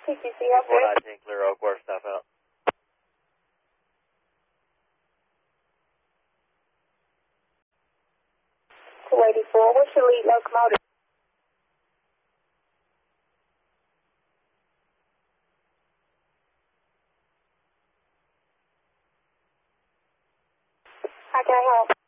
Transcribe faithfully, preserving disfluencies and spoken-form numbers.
T Q C, have four we? nineteen, clear Oak, where stuff out. two eighty-four, what's your lead locomotive? How can I help?